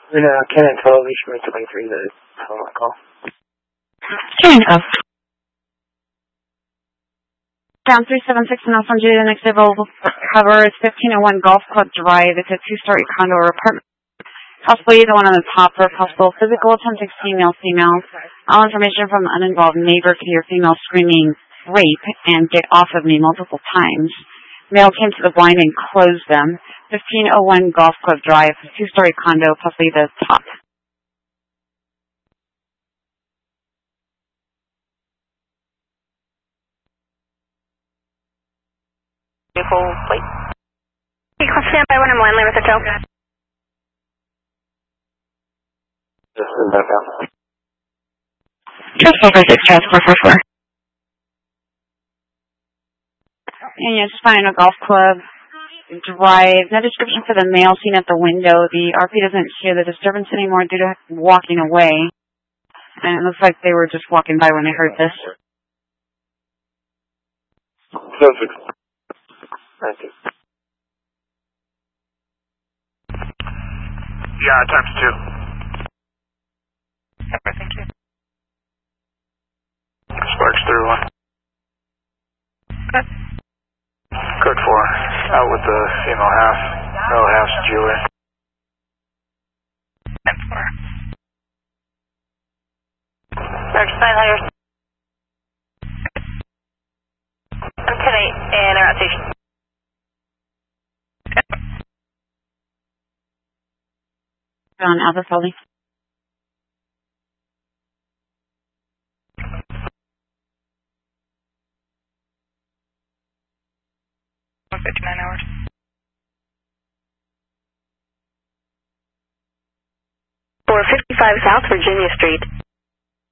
Canon 12, Eastern 23, the phone call. Canon of. Down 376 and Alpha Julia, the next available cover is 1501 Golf Club Drive. It's a two-story condo or apartment. Possibly the one on the top for possible physical attempt to females. All information from an uninvolved neighbor to your female screaming rape and get off of me multiple times. Male came to the blind and closed them. 1501 Golf Club Drive, two-story condo, possibly the top. Wait. Stand by 1M1, Lima Hotel. This is back out. Just over 6 Transport 44. And yeah, just finding a golf club drive. No description for the male seen at the window. The RP doesn't hear the disturbance anymore due to walking away. And it looks like they were just walking by when they heard this. Perfect. Thank you. Yeah, times 2. Thank you. Sparks 31. Good. Code 4. Out with the female half. Male half's Julie. 10-4. Merge side higher. I'm 10-8 and they're at station. On Alpha Foley. $59. 455 South Virginia Street.